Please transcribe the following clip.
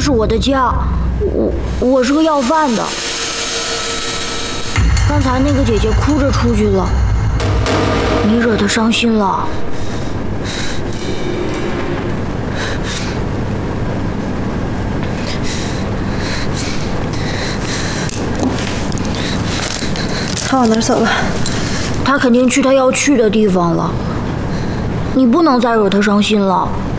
是我的家，我是个要饭的。刚才那个姐姐哭着出去了，你惹她伤心了。 她往哪儿走了？ 她肯定去她要去的地方了。你不能再惹她伤心了。